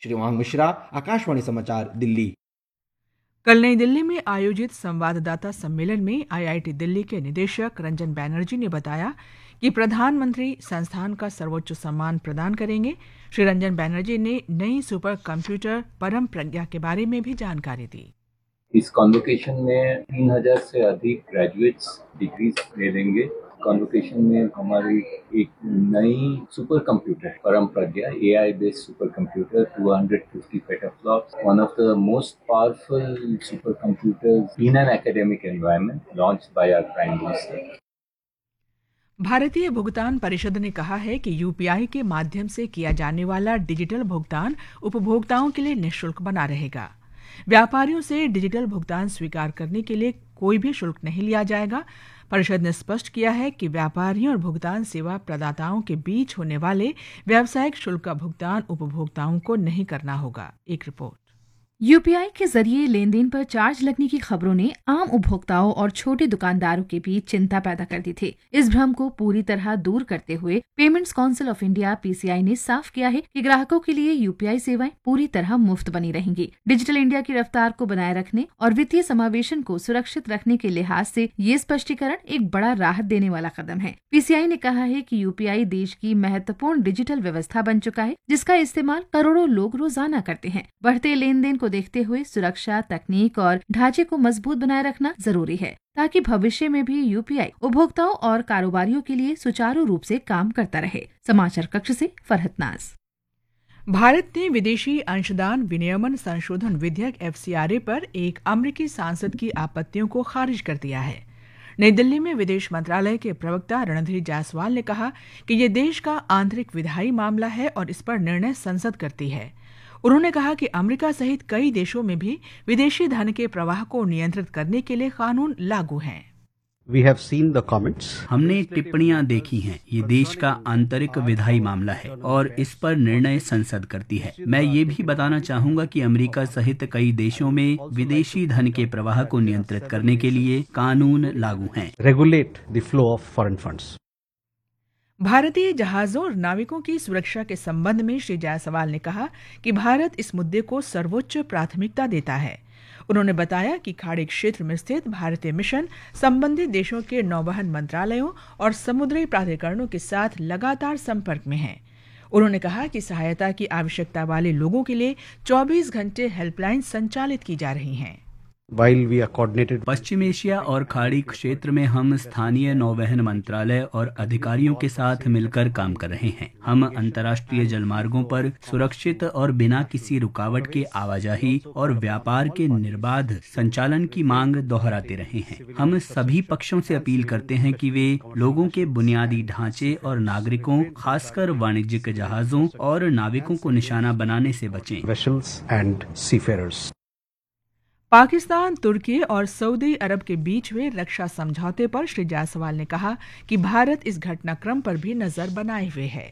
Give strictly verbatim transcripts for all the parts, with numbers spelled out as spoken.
श्रीमान मिश्रा, आकाशवाणी समाचार, दिल्ली। कल नई दिल्ली में आयोजित संवाददाता सम्मेलन में आईआईटी दिल्ली के निदेशक रंजन बैनर्जी ने बताया कि प्रधानमंत्री संस्थान का सर्वोच्च सम्मान प्रदान करेंगे। श्री रंजन बैनर्जी ने नई सुपर कंप्यूटर परम प्रज्ञा के बारे में भी जानकारी दी। इस कॉन्वोकेशन में तीन हजार से अधिक ग्रेजुएट्स डिग्रीज ले लेंगे। कॉन्वोकेशन में हमारी एक नई सुपर कंप्यूटर परम प्रज्ञा AI based super computer two hundred fifty petaflops, one of the most powerful super computers in an academic environment launched by our prime minister. भारतीय भुगतान परिषद ने कहा है कि यूपीआई के माध्यम से किया जाने वाला डिजिटल भुगतान उपभोक्ताओं के लिए निःशुल्क बना रहेगा। व्यापारियों से डिजिटल भुगतान स्वीकार करने के लिए कोई भी शुल्क नहीं लिया जाएगा। परिषद ने स्पष्ट किया है कि व्यापारियों और भुगतान सेवा प्रदाताओं के बीच होने वाले व्यावसायिक शुल्क का भुगतान उपभोक्ताओं को नहीं करना होगा। एक रिपोर्ट। यूपीआई के जरिए लेन देन पर चार्ज लगने की खबरों ने आम उपभोक्ताओं और छोटे दुकानदारों के बीच चिंता पैदा कर दी थी। इस भ्रम को पूरी तरह दूर करते हुए payments council of India PCI ने साफ किया है कि ग्राहकों के लिए यूपीआई सेवाएं पूरी तरह मुफ्त बनी रहेंगी। डिजिटल इंडिया की रफ्तार को बनाए रखने और वित्तीय समावेशन को सुरक्षित रखने के लिहाज से ये स्पष्टीकरण एक बड़ा राहत देने वाला कदम है। पीसीआई ने कहा है कि यूपीआई देश की महत्वपूर्ण डिजिटल व्यवस्था बन चुका है, जिसका इस्तेमाल करोड़ों लोग रोजाना करते हैं। बढ़ते लेन देन को देखते हुए सुरक्षा, तकनीक और ढांचे को मजबूत बनाए रखना जरूरी है, ताकि भविष्य में भी यूपीआई उपभोक्ताओं और कारोबारियों के लिए सुचारू रूप से काम करता रहे। समाचार कक्ष से फरहत नाज। भारत ने विदेशी अंशदान विनियमन संशोधन विधेयक एफसीआरए पर एक अमेरिकी सांसद की आपत्तियों को खारिज कर दिया है। नई दिल्ली में विदेश मंत्रालय के प्रवक्ता रणधीर जायसवाल ने कहा कि यह देश का आंतरिक विधायी मामला है और इस पर निर्णय संसद करती है। उन्होंने कहा कि अमेरिका सहित कई देशों में भी विदेशी धन के प्रवाह को नियंत्रित करने के लिए कानून लागू हैं। We have seen the comments. हमने टिप्पणियां देखी हैं। ये देश का आंतरिक विधायी मामला है और इस पर निर्णय संसद करती है। मैं ये भी बताना चाहूंगा कि अमेरिका सहित कई देशों में विदेशी धन के प्रवाह को नियंत्रित करने के लिए कानून लागू हैं। Regulate the flow of foreign funds. भारतीय जहाजों और नाविकों की सुरक्षा के संबंध में श्री जायसवाल ने कहा कि भारत इस मुद्दे को सर्वोच्च प्राथमिकता देता है। उन्होंने बताया कि खाड़ी क्षेत्र में स्थित भारतीय मिशन संबंधित देशों के नौवहन मंत्रालयों और समुद्री प्राधिकरणों के साथ लगातार संपर्क में हैं। उन्होंने कहा कि सहायता की आवश्यकता वाले लोगों के लिए चौबीस घंटे हेल्पलाइन संचालित की जा रही हैं। While we are coordinated, Paschim Asia और खाड़ी क्षेत्र में हम स्थानीय नौवहन मंत्रालय और अधिकारियों के साथ मिलकर काम कर रहे हैं। हम अंतर्राष्ट्रीय जलमार्गों पर सुरक्षित और बिना किसी रुकावट के आवाजाही और व्यापार के निर्बाध संचालन की मांग दोहराते रहे हैं। हम सभी पक्षों से अपील करते हैं कि वे लोगों के बुनियादी ढांचे और नागरिकों, खासकर वाणिज्यिक जहाजों और नाविकों को निशाना बनाने से बचें। vessels and seafarers. पाकिस्तान, तुर्की और सऊदी अरब के बीच हुए रक्षा समझौते पर श्री जायसवाल ने कहा कि भारत इस घटनाक्रम पर भी नजर बनाए हुए है।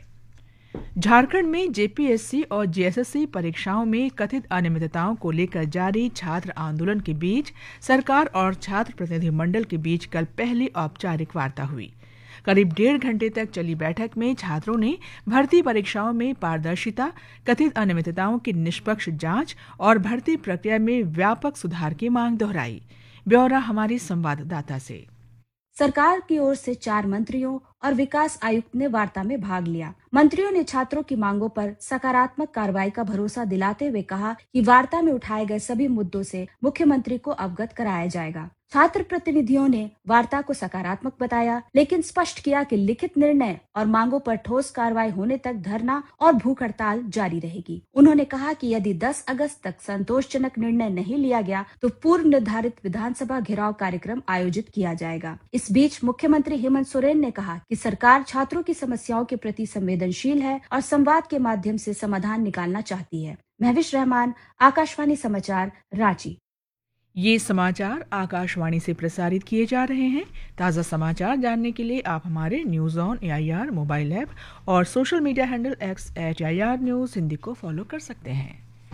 झारखंड में जेपीएससी और जेएसएससी परीक्षाओं में कथित अनियमितताओं को लेकर जारी छात्र आंदोलन के बीच सरकार और छात्र प्रतिनिधि मंडल के बीच कल पहली औपचारिक वार्ता हुई। करीब डेढ़ घंटे तक चली बैठक में छात्रों ने भर्ती परीक्षाओं में पारदर्शिता, कथित अनियमितताओं की निष्पक्ष जांच और भर्ती प्रक्रिया में व्यापक सुधार की मांग दोहराई। ब्यौरा हमारी संवाददाता से। सरकार की ओर से चार मंत्रियों और विकास आयुक्त ने वार्ता में भाग लिया। मंत्रियों ने छात्रों की मांगों पर सकारात्मक कार्रवाई का भरोसा दिलाते हुए कहा कि वार्ता में उठाए गए सभी मुद्दों से मुख्यमंत्री को अवगत कराया जाएगा। छात्र प्रतिनिधियों ने वार्ता को सकारात्मक बताया, लेकिन स्पष्ट किया कि लिखित निर्णय और मांगों पर ठोस कार्रवाई होने तक धरना और भूख हड़ताल जारी रहेगी। उन्होंने कहा कि यदि दस अगस्त तक संतोषजनक निर्णय नहीं लिया गया तो पूर्व निर्धारित विधानसभा घेराव कार्यक्रम आयोजित किया जाएगा। इस बीच मुख्यमंत्री हेमंत सोरेन ने कहा कि सरकार छात्रों की समस्याओं के प्रति संवेदनशील है और संवाद के माध्यम से समाधान निकालना चाहती है। महविश रहमान, आकाशवाणी समाचार, रांची। ये समाचार आकाशवाणी से प्रसारित किए जा रहे हैं। ताज़ा समाचार जानने के लिए आप हमारे news on AIR mobile app और social media handle x eight AIR news Hindi को फॉलो कर सकते हैं।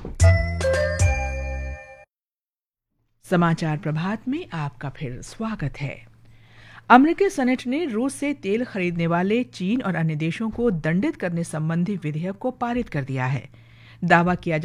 समाचार प्रभात में आपका फिर स्वागत है। अमेरिकी सेनेट ने रूस से तेल खरीदने वाले चीन और अन्य देशों को दंडित करने संबंधी विधेयक को पारित कर दिया है। दावा किया